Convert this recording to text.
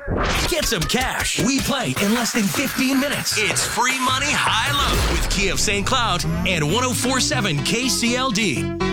Get some cash. We play in less than 15 minutes. It's free money high-low with Key of St. Cloud and 104.7 KCLD.